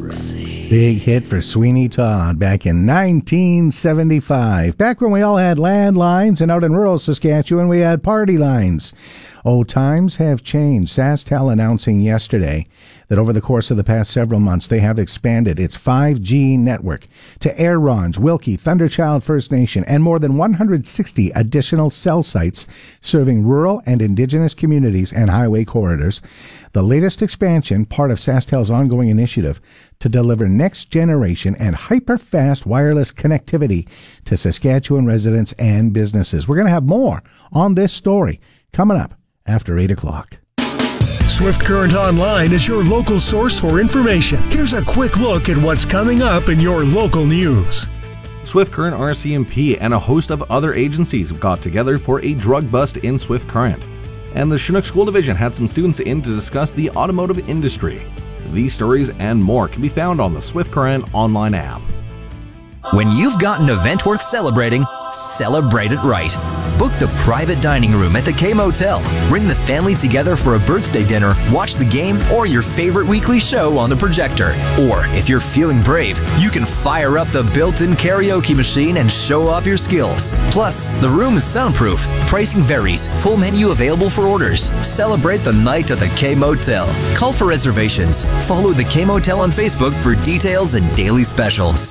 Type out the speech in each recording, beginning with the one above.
Big hit for Sweeney Todd back in 1975. Back when we all had landlines, and out in rural Saskatchewan we had party lines. Oh, times have changed. SaskTel announcing yesterday that over the course of the past several months they have expanded its 5G network to Air Ronge, Wilkie, Thunderchild First Nation, and more than 160 additional cell sites serving rural and Indigenous communities and highway corridors. The latest expansion, part of SaskTel's ongoing initiative to deliver next-generation and hyper-fast wireless connectivity to Saskatchewan residents and businesses. We're going to have more on this story coming up after 8 o'clock. Swift Current Online is your local source for information. Here's a quick look at what's coming up in your local news. Swift Current RCMP and a host of other agencies got together for a drug bust in Swift Current. And the Chinook School Division had some students in to discuss the automotive industry. These stories and more can be found on the Swift Current online app. When you've got an event worth celebrating, celebrate it right. Book the private dining room at the K Motel. Bring the family together for a birthday dinner, watch the game, or your favorite weekly show on the projector. Or, if you're feeling brave, you can fire up the built-in karaoke machine and show off your skills. Plus, the room is soundproof. Pricing varies. Full menu available for orders. Celebrate the night at the K Motel. Call for reservations. Follow the K Motel on Facebook for details and daily specials.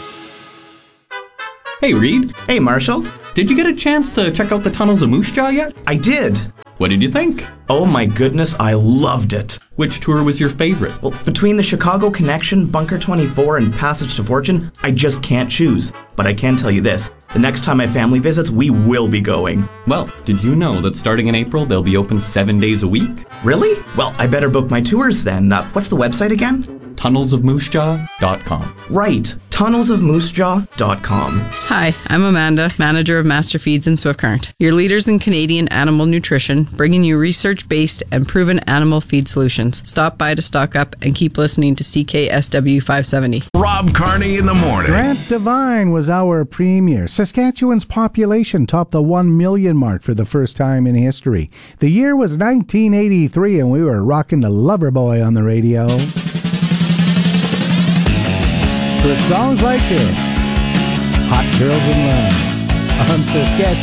Hey, Reed. Hey, Marshall. Did you get a chance to check out the tunnels of Moose Jaw yet? I did. What did you think? Oh my goodness, I loved it. Which tour was your favorite? Well, between the Chicago Connection, Bunker 24, and Passage to Fortune, I just can't choose. But I can tell you this, the next time my family visits, we will be going. Well, did you know that starting in April, they'll be open 7 days a week? Really? Well, I better book my tours then. What's the website again? tunnelsofmoosejaw.com. Right, tunnelsofmoosejaw.com. Hi, I'm Amanda, manager of Master Feeds in Swift Current, your leaders in Canadian animal nutrition, bringing you research-based and proven animal feed solutions. Stop by to stock up and keep listening to CKSW 570. Rob Carney in the morning. Grant Devine was our premier. Saskatchewan's population topped the 1 million mark for the first time in history. The year was 1983, and we were rocking the Loverboy on the radio. With songs like this, Hot Girls in Love on Saskatchewan.